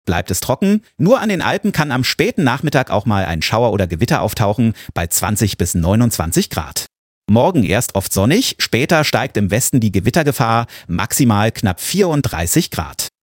Bleibt es trocken, nur an den Alpen kann am späten Nachmittag auch mal ein Schauer oder Gewitter auftauchen bei 20 bis 29 Grad. Morgen erst oft sonnig, später steigt im Westen die Gewittergefahr, maximal knapp 34 Grad.